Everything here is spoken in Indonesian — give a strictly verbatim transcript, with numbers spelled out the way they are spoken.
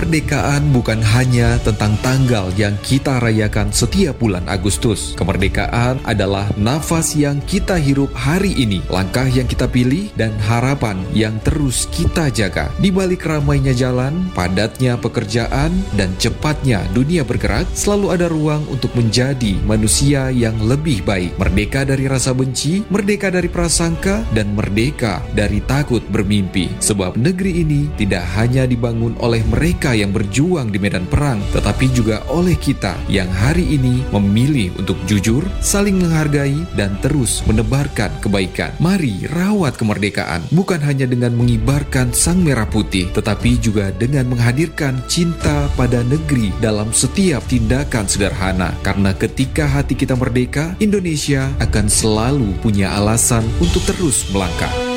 Kemerdekaan bukan hanya tentang tanggal yang kita rayakan setiap bulan Agustus. Kemerdekaan adalah nafas yang kita hirup hari ini, langkah yang kita pilih, dan harapan yang terus kita jaga. Di balik ramainya jalan, padatnya pekerjaan, dan cepatnya dunia bergerak, selalu ada ruang untuk menjadi manusia yang lebih baik. Merdeka dari rasa benci, merdeka dari prasangka, dan merdeka dari takut bermimpi. Sebab negeri ini tidak hanya dibangun oleh mereka yang berjuang di medan perang, tetapi juga oleh kita yang hari ini memilih untuk jujur, saling menghargai, dan terus menebarkan kebaikan. Mari rawat kemerdekaan, bukan hanya dengan mengibarkan sang merah putih, tetapi juga dengan menghadirkan cinta pada negeri dalam setiap tindakan sederhana. Karena ketika hati kita merdeka, Indonesia akan selalu punya alasan untuk terus melangkah.